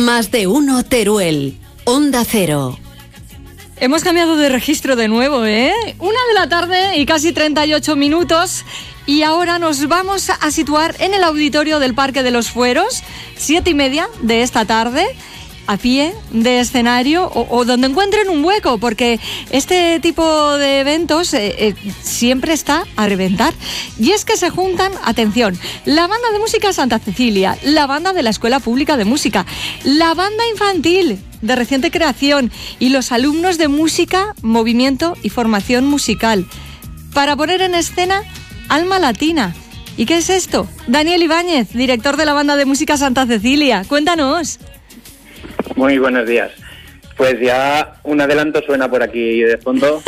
Más de uno Teruel. Onda Cero. Hemos cambiado de registro de nuevo, ¿eh? 1:00 p.m. y casi 38 minutos. Y ahora nos vamos a situar en el auditorio del Parque de los Fueros, 7:30 de esta tarde, a pie de escenario o donde encuentren un hueco, porque este tipo de eventos siempre está a reventar. Y es que se juntan, atención, la banda de música Santa Cecilia, la banda de la Escuela Pública de Música, la banda infantil de reciente creación y los alumnos de música, movimiento y formación musical, para poner en escena Alma Latina. ¿Y qué es esto? Daniel Ibáñez, director de la banda de música Santa Cecilia, cuéntanos. Muy buenos días. Pues ya un adelanto suena por aquí de fondo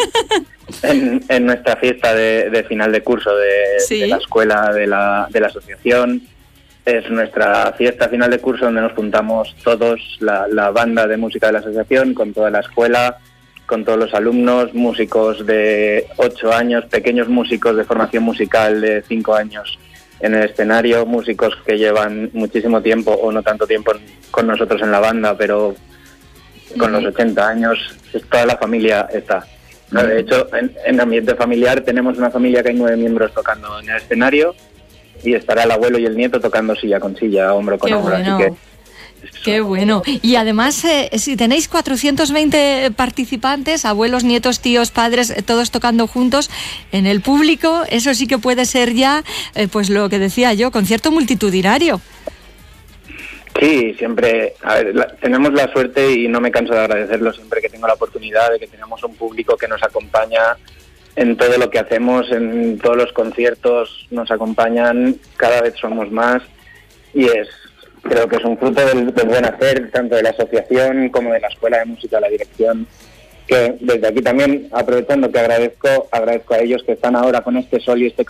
en nuestra fiesta de final de curso de la escuela, de la asociación. Es nuestra fiesta final de curso donde nos juntamos todos, la banda de música de la asociación, con toda la escuela, con todos los alumnos, músicos de 8 años, pequeños músicos de formación musical de 5 años en el escenario, músicos que llevan muchísimo tiempo o no tanto tiempo con nosotros en la banda, pero con los 80 años, toda la familia está. De hecho, en ambiente familiar tenemos una familia que hay 9 miembros tocando en el escenario y estará el abuelo y el nieto tocando silla con silla, hombro con hombro, bueno. así que... ¡Qué bueno! Y además, si tenéis 420 participantes, abuelos, nietos, tíos, padres, todos tocando juntos en el público, eso sí que puede ser ya, pues lo que decía yo, concierto multitudinario. Sí, siempre, tenemos la suerte, y no me canso de agradecerlo siempre que tengo la oportunidad, de que tenemos un público que nos acompaña en todo lo que hacemos, en todos los conciertos, nos acompañan, cada vez somos más, y creo que es un fruto del buen hacer, tanto de la asociación como de la Escuela de Música, la dirección, que desde aquí también, aprovechando que agradezco a ellos que están ahora con este sol y este